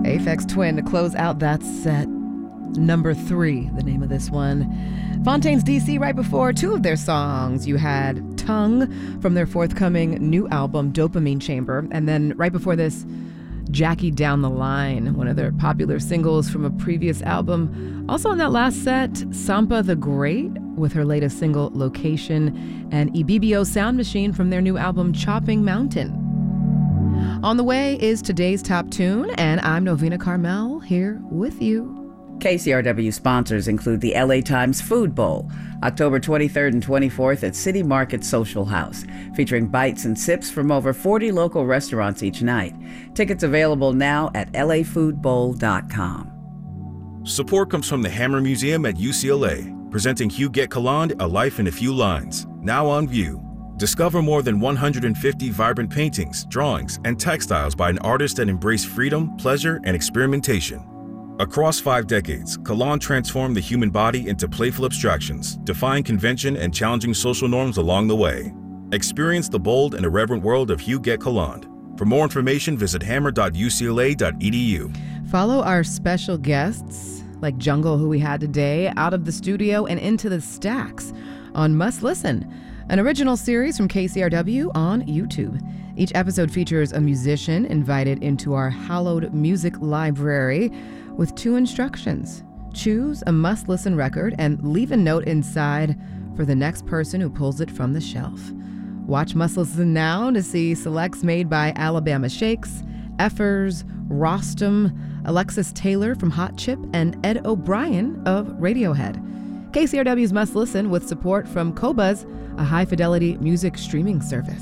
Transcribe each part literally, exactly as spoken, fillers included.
Aphex Twin to close out that set. Number three, the name of this one. Fontaines D C right before two of their songs. You had Tongue from their forthcoming new album, Dopamine Chamber. And then right before this, Jackie Down the Line, one of their popular singles from a previous album. Also on that last set, Sampa the Great with her latest single, Location, and Ibibio Sound Machine from their new album, Chopping Mountain. On the way is today's top tune, and I'm Novena Carmel here with you. K C R W sponsors include the L A Times Food Bowl, October twenty-third and twenty-fourth at City Market Social House, featuring bites and sips from over forty local restaurants each night. Tickets available now at L A food bowl dot com. Support comes from the Hammer Museum at U C L A, presenting Huguette Caland, A Life in a Few Lines, now on view. Discover more than one hundred fifty vibrant paintings, drawings, and textiles by an artist that embraced freedom, pleasure, and experimentation. Across five decades, Caland transformed the human body into playful abstractions, defying convention and challenging social norms along the way. Experience the bold and irreverent world of Huguette Caland. For more information, visit hammer dot u c l a dot e d u. Follow our special guests, like Jungle, who we had today, out of the studio and into the stacks on Must Listen, an original series from K C R W on YouTube. Each episode features a musician invited into our hallowed music library with two instructions. Choose a must-listen record and leave a note inside for the next person who pulls it from the shelf. Watch Must Listen now to see selects made by Alabama Shakes, Effers, Rostam, Alexis Taylor from Hot Chip, and Ed O'Brien of Radiohead. K C R W's Must Listen with support from Qobuz, a high-fidelity music streaming service.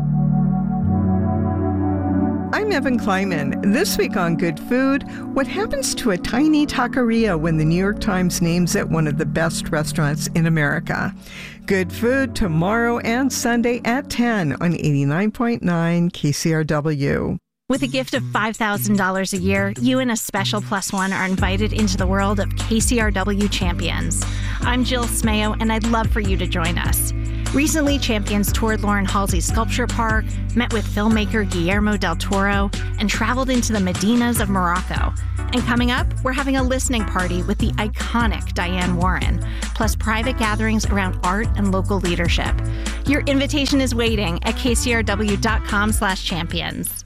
I'm Evan Kleiman. This week on Good Food, what happens to a tiny taqueria when the New York Times names it one of the best restaurants in America? Good Food tomorrow and Sunday at ten on eighty-nine point nine K C R W. With a gift of five thousand dollars a year, you and a special plus one are invited into the world of K C R W Champions. I'm Jill Smayo, and I'd love for you to join us. Recently, Champions toured Lauren Halsey's Sculpture Park, met with filmmaker Guillermo del Toro, and traveled into the Medinas of Morocco. And coming up, we're having a listening party with the iconic Diane Warren, plus private gatherings around art and local leadership. Your invitation is waiting at k c r w dot com slash champions.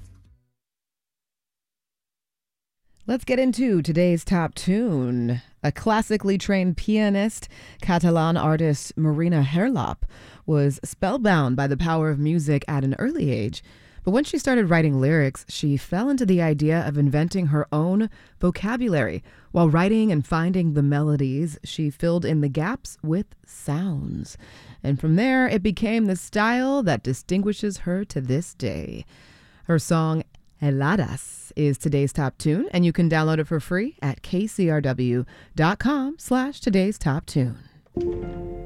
Let's get into today's top tune. A classically trained pianist, Catalan artist Marina Herlop was spellbound by the power of music at an early age. But when she started writing lyrics, she fell into the idea of inventing her own vocabulary. While writing and finding the melodies, she filled in the gaps with sounds. And from there, it became the style that distinguishes her to this day. Her song, Heladas, is today's top tune, and you can download it for free at k c r w dot com slash today's top tune.